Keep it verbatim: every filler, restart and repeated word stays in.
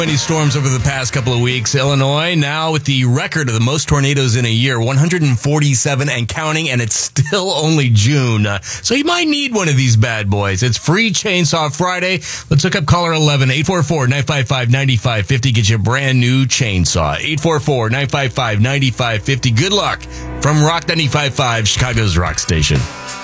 Many storms over the past couple of weeks. Illinois now with the record of the most tornadoes in a year, one hundred forty-seven and counting, and it's still only June. Uh, so you might need one of these bad boys. It's Free Chainsaw Friday. Let's hook up caller eleven, eight four four, nine five five, nine five five zero. Get you a brand new chainsaw. eight four four, nine five five, nine five five zero. Good luck from Rock ninety-five point five, Chicago's rock station.